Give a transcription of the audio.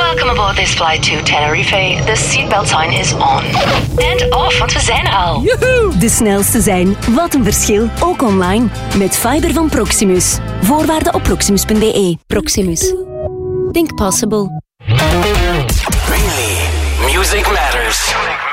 Welcome aboard this flight to Tenerife. The seatbelt sign is on. And off, want we zijn er al. Joehoe! De snelste zijn. Wat een verschil. Ook online. Met fiber van Proximus. Voorwaarden op proximus.be. Proximus. Think possible. Really, music matters.